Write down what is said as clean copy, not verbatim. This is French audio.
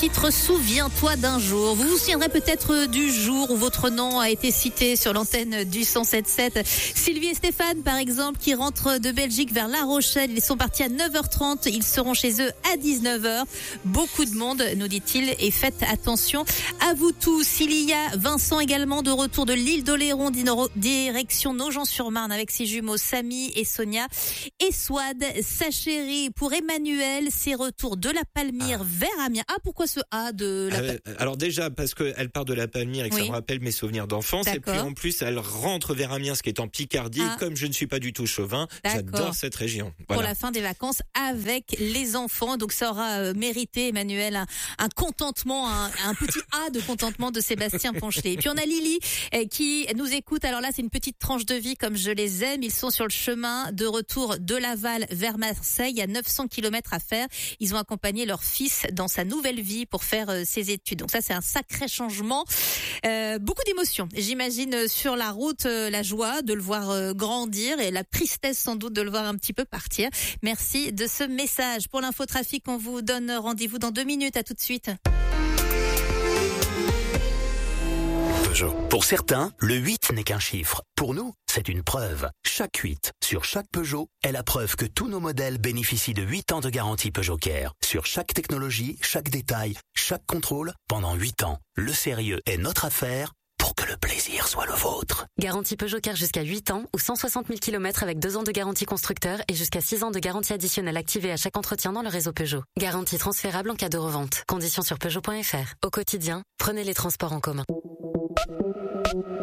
Titre Souviens-toi d'un jour. Vous vous souviendrez peut-être du jour où votre nom a été cité sur l'antenne du 107.7. Sylvie et Stéphane, par exemple, qui rentrent de Belgique vers La Rochelle. Ils sont partis à 9h30. Ils seront chez eux à 19h. Beaucoup de monde, nous dit-il, et faites attention à vous tous. Il y a Vincent également de retour de l'île d'Oléron, direction Nogent-sur-Marne avec ses jumeaux Samy et Sonia. Et Swad, sa chérie. Pour Emmanuel, c'est retour de la Palmyre vers Amiens. Ah, pourquoi ce A de la Alors déjà parce qu'elle part de la Palmyre et que ça me rappelle mes souvenirs d'enfance. D'accord. Et puis en plus elle rentre vers Amiens, ce qui est en Picardie. Et comme je ne suis pas du tout chauvin, j'adore cette région. Voilà. Pour la fin des vacances avec les enfants. Donc ça aura mérité, Emmanuel, un contentement, un petit A de contentement de Sébastien Ponchelet. Et puis on a Lily qui nous écoute. Alors là c'est une petite tranche de vie comme je les aime. Ils sont sur le chemin de retour de Laval vers Marseille. Il y a 900 km à faire. Ils ont accompagné leur fils dans sa nouvelle vie pour faire ses études. Donc ça, c'est un sacré changement. Beaucoup d'émotions, j'imagine, sur la route. La joie de le voir grandir et la tristesse sans doute de le voir un petit peu partir. Merci de ce message. Pour l'infotrafic, on vous donne rendez-vous dans 2 minutes. À tout de suite. Peugeot. Pour certains, le 8 n'est qu'un chiffre. Pour nous, c'est une preuve. Chaque 8 sur chaque Peugeot est la preuve que tous nos modèles bénéficient de 8 ans de garantie Peugeot Care. Sur chaque technologie, chaque détail, chaque contrôle, pendant 8 ans. Le sérieux est notre affaire pour que le plaisir soit le vôtre. Garantie Peugeot Care jusqu'à 8 ans ou 160 000 km avec 2 ans de garantie constructeur et jusqu'à 6 ans de garantie additionnelle activée à chaque entretien dans le réseau Peugeot. Garantie transférable en cas de revente. Conditions sur Peugeot.fr. Au quotidien, prenez les transports en commun.